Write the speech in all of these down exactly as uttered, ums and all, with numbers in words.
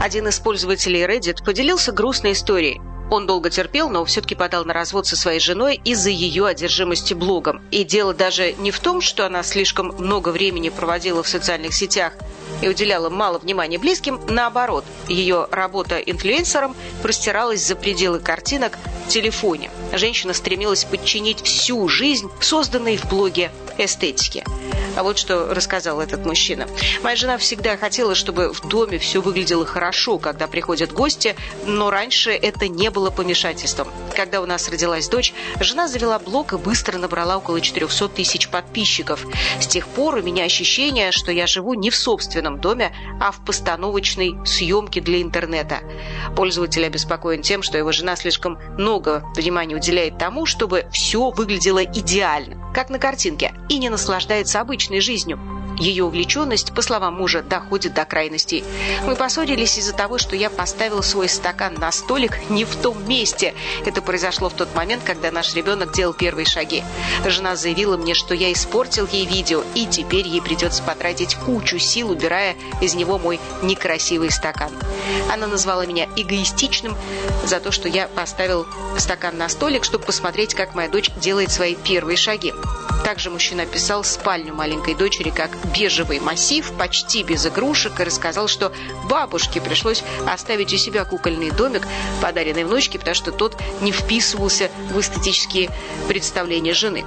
Один из пользователей Reddit поделился грустной историей. Он долго терпел, но все-таки подал на развод со своей женой из-за ее одержимости блогом. И дело даже не в том, что она слишком много времени проводила в социальных сетях и уделяла мало внимания близким. Наоборот, ее работа инфлюенсером простиралась за пределы картинок в телефоне. Женщина стремилась подчинить всю жизнь созданной в блоге эстетике. А вот что рассказал этот мужчина. «Моя жена всегда хотела, чтобы в доме все выглядело хорошо, когда приходят гости, но раньше это не было помешательством. Когда у нас родилась дочь, жена завела блог и быстро набрала около четыреста тысяч подписчиков. С тех пор у меня ощущение, что я живу не в собственном доме, а в постановочной съемке для интернета». Пользователь обеспокоен тем, что его жена слишком много внимания уделяет тому, чтобы все выглядело идеально, как на картинке, и не наслаждается обычной жизнью. Ее увлеченность, по словам мужа, доходит до крайностей. «Мы поссорились из-за того, что я поставила свой стакан на столик не в том месте. Это произошло в тот момент, когда наш ребенок делал первые шаги. Жена заявила мне, что я испортил ей видео, и теперь ей придется потратить кучу сил, убирая из него мой некрасивый стакан. Она назвала меня эгоистичным за то, что я поставил стакан на столик, чтобы посмотреть, как моя дочь делает свои первые шаги». Также мужчина описал спальню маленькой дочери как бежевый массив, почти без игрушек, и рассказал, что бабушке пришлось оставить у себя кукольный домик, подаренный внучке, потому что тот не вписывался в эстетические представления жены.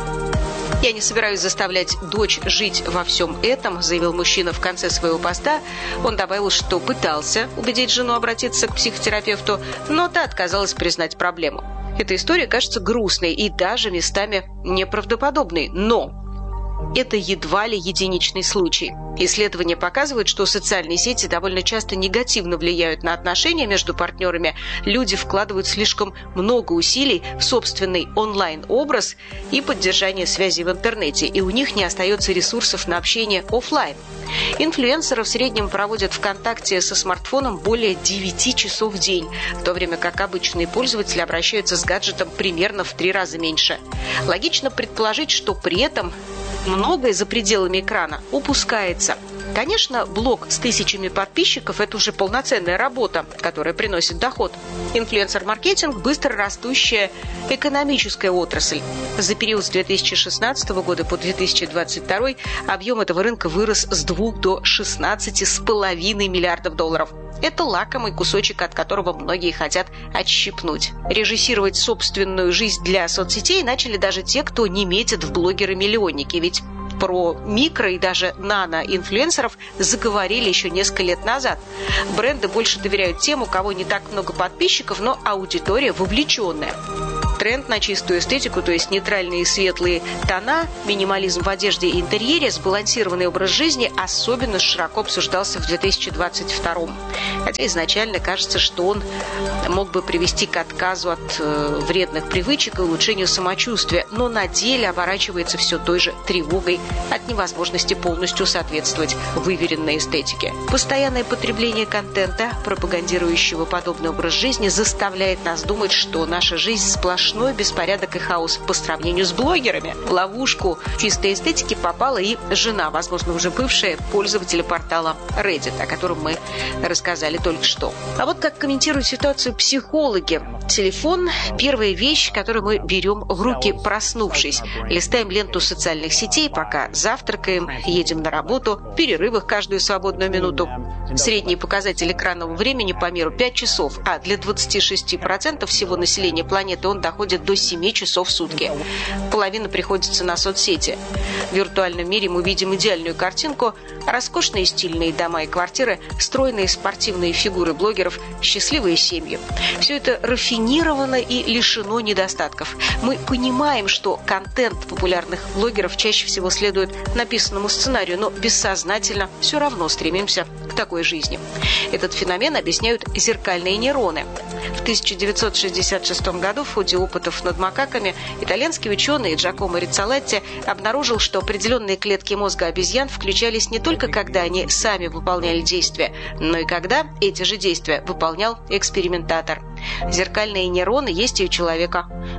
«Я не собираюсь заставлять дочь жить во всем этом», заявил мужчина в конце своего поста. Он добавил, что пытался убедить жену обратиться к психотерапевту, но та отказалась признать проблему. Эта история кажется грустной и даже местами неправдоподобной, но это едва ли единичный случай. Исследования показывают, что социальные сети довольно часто негативно влияют на отношения между партнерами. Люди вкладывают слишком много усилий в собственный онлайн-образ и поддержание связи в интернете, и у них не остается ресурсов на общение офлайн. Инфлюенсеры в среднем проводят в контакте со смартфоном более девяти часов в день, в то время как обычные пользователи обращаются с гаджетом примерно в три раза меньше. Логично предположить, что при этом многое за пределами экрана упускается. Конечно, блог с тысячами подписчиков – это уже полноценная работа, которая приносит доход. Инфлюенсер-маркетинг – быстро растущая экономическая отрасль. За период с две тысячи шестнадцатого года по две тысячи двадцать второй объем этого рынка вырос с двух до шестнадцати с половиной миллиардов долларов. Это лакомый кусочек, от которого многие хотят отщипнуть. Режиссировать собственную жизнь для соцсетей начали даже те, кто не метит в блогеры-миллионники, ведь про микро и даже нано-инфлюенсеров заговорили еще несколько лет назад. Бренды больше доверяют тем, у кого не так много подписчиков, но аудитория вовлеченная. Тренд на чистую эстетику, то есть нейтральные и светлые тона, минимализм в одежде и интерьере, сбалансированный образ жизни особенно широко обсуждался в две тысячи двадцать втором. Хотя изначально кажется, что он мог бы привести к отказу от э, вредных привычек и улучшению самочувствия, но на деле оборачивается все той же тревогой от невозможности полностью соответствовать выверенной эстетике. Постоянное потребление контента, пропагандирующего подобный образ жизни, заставляет нас думать, что наша жизнь сплошная беспорядок и хаос по сравнению с блогерами. В ловушку чистой эстетики попала и жена, возможно, уже бывшая пользователя портала Reddit, о котором мы рассказали только что. А вот как комментируют ситуацию психологи. Телефон – первая вещь, которую мы берем в руки, проснувшись. Листаем ленту социальных сетей, пока завтракаем, едем на работу, в перерывах каждую свободную минуту. Средний показатель экранного времени по миру пять часов, а для двадцати шести процентов всего населения планеты он доходит до семи часов в сутки. Половина приходится на соцсети. В виртуальном мире мы видим идеальную картинку: роскошные стильные дома и квартиры, стройные спортивные фигуры блогеров, счастливые семьи. Все это рафинировано и лишено недостатков. Мы понимаем, что контент популярных блогеров чаще всего следует написанному сценарию, но бессознательно все равно стремимся к такой жизни. Этот феномен объясняют зеркальные нейроны. В тысяча девятьсот шестьдесят шестом году в ходе опытов над макаками итальянский ученый Джакомо Риццолатти обнаружил, что определенные клетки мозга обезьян включались не только когда они сами выполняли действия, но и когда эти же действия выполнял экспериментатор. Зеркальные нейроны есть и у человека.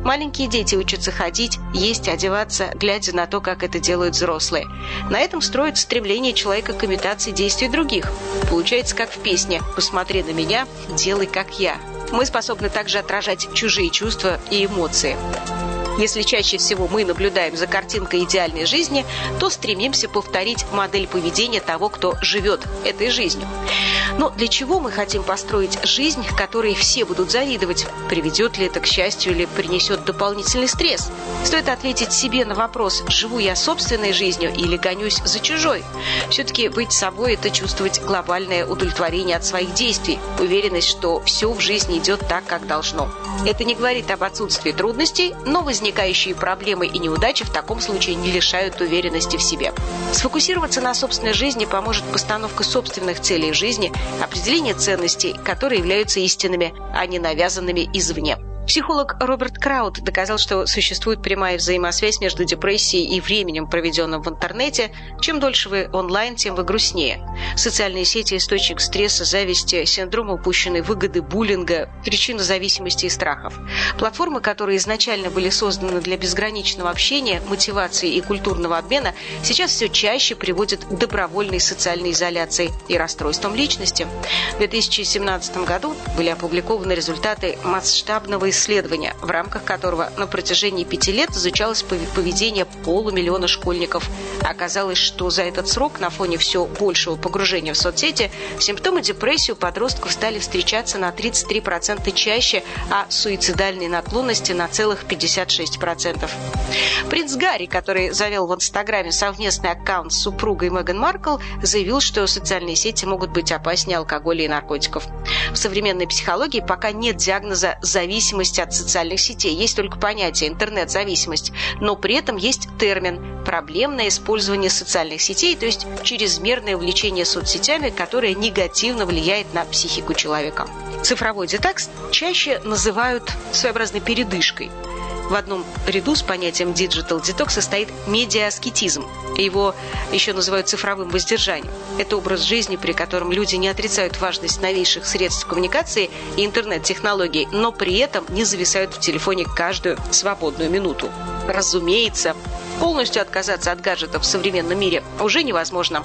Маленькие дети учатся ходить, есть, одеваться, глядя на то, как это делают взрослые. На этом строится стремление человека к имитации действий других. Получается, как в песне «Посмотри на меня, делай как я». Мы способны также отражать чужие чувства и эмоции. Если чаще всего мы наблюдаем за картинкой идеальной жизни, то стремимся повторить модель поведения того, кто живет этой жизнью. Но для чего мы хотим построить жизнь, которой все будут завидовать? Приведет ли это к счастью или принесет дополнительный стресс? Стоит ответить себе на вопрос, живу я собственной жизнью или гонюсь за чужой? Все-таки быть собой – это чувствовать глобальное удовлетворение от своих действий, уверенность, что все в жизни идет так, как должно. Это не говорит об отсутствии трудностей, но возникающие проблемы и неудачи в таком случае не лишают уверенности в себе. Сфокусироваться на собственной жизни поможет постановка собственных целей в жизни, определение ценностей, которые являются истинными, а не навязанными извне. Психолог Роберт Краут доказал, что существует прямая взаимосвязь между депрессией и временем, проведенным в интернете. Чем дольше вы онлайн, тем вы грустнее. Социальные сети – источник стресса, зависти, синдрома упущенной выгоды, буллинга, причина зависимости и страхов. Платформы, которые изначально были созданы для безграничного общения, мотивации и культурного обмена, сейчас все чаще приводят к добровольной социальной изоляции и расстройствам личности. В две тысячи семнадцатом году были опубликованы результаты масштабного исследования, в рамках которого на протяжении пяти лет изучалось поведение полумиллиона школьников. Оказалось, что за этот срок на фоне все большего погружения в соцсети симптомы депрессии у подростков стали встречаться на тридцать три процента чаще, а суицидальные наклонности на целых пятьдесят шесть процентов. Принц Гарри, который завел в Инстаграме совместный аккаунт с супругой Меган Маркл, заявил, что социальные сети могут быть опаснее алкоголя и наркотиков. В современной психологии пока нет диагноза зависимости от социальных сетей, есть только понятие интернет-зависимость, но при этом есть термин проблемное использование социальных сетей, то есть чрезмерное увлечение соцсетями, которое негативно влияет на психику человека. Цифровой детокс чаще называют своеобразной передышкой. В одном ряду с понятием digital detox состоит медиааскетизм. Его еще называют цифровым воздержанием. Это образ жизни, при котором люди не отрицают важность новейших средств коммуникации и интернет-технологий, но при этом не зависают в телефоне каждую свободную минуту. Разумеется, полностью отказаться от гаджетов в современном мире уже невозможно.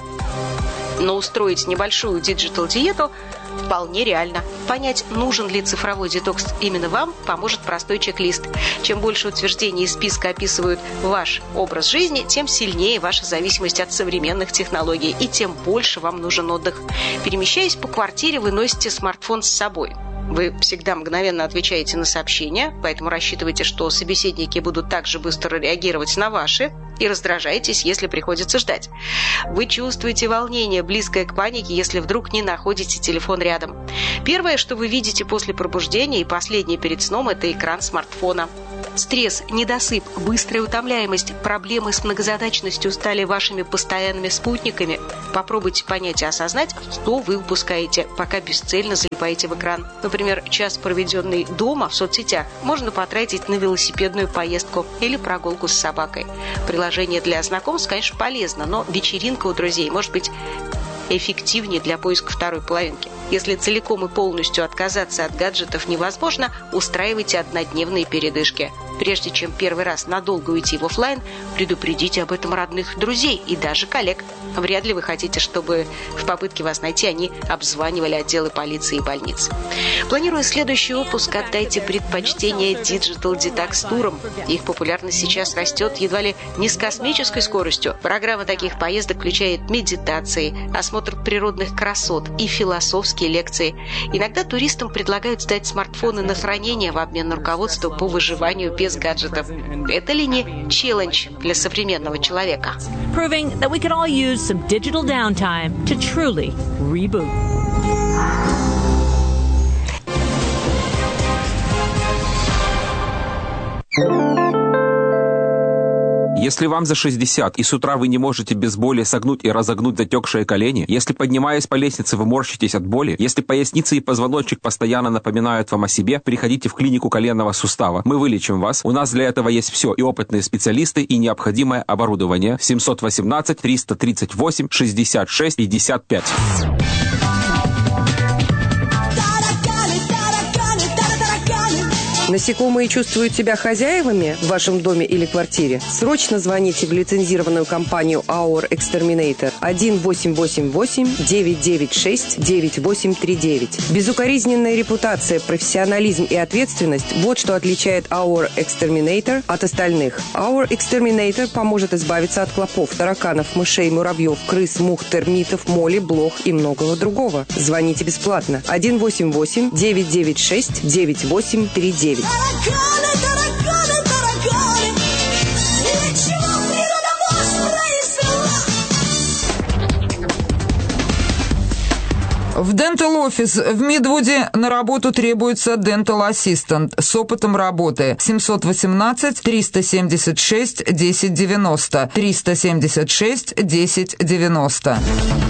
Но устроить небольшую диджитал-диету вполне реально. Понять, нужен ли цифровой детокс именно вам, поможет простой чек-лист. Чем больше утверждений из списка описывают ваш образ жизни, тем сильнее ваша зависимость от современных технологий, и тем больше вам нужен отдых. Перемещаясь по квартире, вы носите смартфон с собой. Вы всегда мгновенно отвечаете на сообщения, поэтому рассчитывайте, что собеседники будут также быстро реагировать на ваши, и раздражаетесь, если приходится ждать. Вы чувствуете волнение, близкое к панике, если вдруг не находите телефон рядом. Первое, что вы видите после пробуждения и последнее перед сном – это экран смартфона. Стресс, недосып, быстрая утомляемость, проблемы с многозадачностью стали вашими постоянными спутниками. Попробуйте понять и осознать, что вы упускаете, пока бесцельно залипаете в экран. Например, час, проведенный дома в соцсетях, можно потратить на велосипедную поездку или прогулку с собакой. Приложение для знакомств, конечно, полезно, но вечеринка у друзей может быть эффективнее для поиска второй половинки. Если целиком и полностью отказаться от гаджетов невозможно, устраивайте однодневные передышки. Прежде чем первый раз надолго уйти в офлайн, предупредите об этом родных, друзей и даже коллег. Вряд ли вы хотите, чтобы в попытке вас найти они обзванивали отделы полиции и больниц. Планируя следующий отпуск, отдайте предпочтение диджитал-детокс-турам. Их популярность сейчас растет едва ли не с космической скоростью. Программа таких поездок включает медитации, осмотр природных красот и философские лекции. Иногда туристам предлагают сдать смартфоны на хранение в обмен на руководство по выживанию без гаджетов. Это ли не челлендж для современного человека? Proving that we could all use some digital downtime to truly reboot. Если вам за шестьдесят и с утра вы не можете без боли согнуть и разогнуть затекшие колени, если, поднимаясь по лестнице, вы морщитесь от боли, если поясница и позвоночник постоянно напоминают вам о себе, приходите в клинику коленного сустава. Мы вылечим вас. У нас для этого есть все: и опытные специалисты, и необходимое оборудование. семь один восемь триста тридцать восемь шестьдесят шесть пятьдесят пять. На Насекомые чувствуют себя хозяевами в вашем доме или квартире? Срочно звоните в лицензированную компанию Our Exterminator один восемь восемь восемь девять девять шесть девять восемь три девять. Безукоризненная репутация, профессионализм и ответственность – вот что отличает Our Exterminator от остальных. Our Exterminator поможет избавиться от клопов, тараканов, мышей, муравьев, крыс, мух, термитов, моли, блох и многого другого. Звоните бесплатно. один восемь восемь девять девять шесть девять восемь три девять. Тараканы, тараканы, тараканы, ничего природа воспроизвела. В Dental Office в Мидвуде на работу требуется Dental Assistant с опытом работы. семьсот восемнадцать триста семьдесят шесть десять девяносто. триста семьдесят шесть десять девяносто.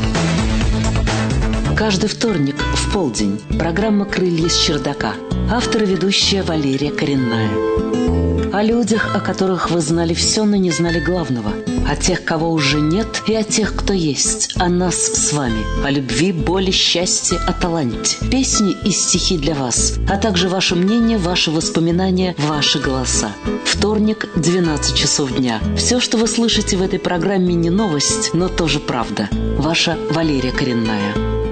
Каждый вторник в полдень программа «Крылья с чердака». Автор и ведущая Валерия Коренная. О людях, о которых вы знали все, но не знали главного. О тех, кого уже нет, и о тех, кто есть. О нас с вами. О любви, боли, счастье, о таланте. Песни и стихи для вас. А также ваше мнение, ваши воспоминания, ваши голоса. Вторник, двенадцать часов дня. Все, что вы слышите в этой программе, не новость, но тоже правда. Ваша Валерия Коренная.